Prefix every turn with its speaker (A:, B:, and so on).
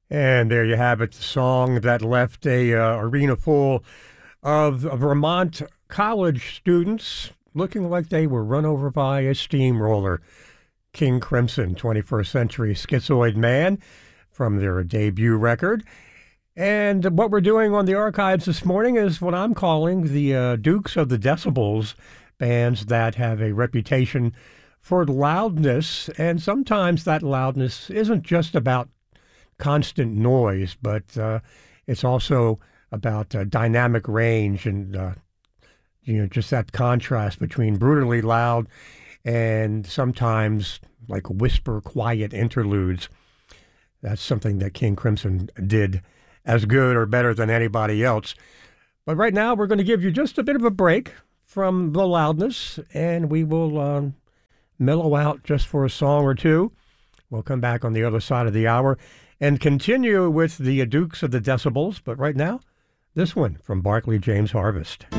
A: And there you have it, the song that left a arena full of Vermont college students looking like they were run over by a steamroller. King Crimson, 21st Century Schizoid Man, from their debut record. And what we're doing on the archives this morning is what I'm calling the Dukes of the Decibels, bands that have a reputation for loudness, and sometimes that loudness isn't just about constant noise, but it's also about dynamic range and just that contrast between brutally loud and sometimes like whisper quiet interludes. That's something that King Crimson did as good or better than anybody else. But right now we're going to give you just a bit of a break from the loudness, and we will mellow out just for a song or two. We'll come back on the other side of the hour and continue with the Dukes of the Decibels. But right now, this one from Barclay James Harvest.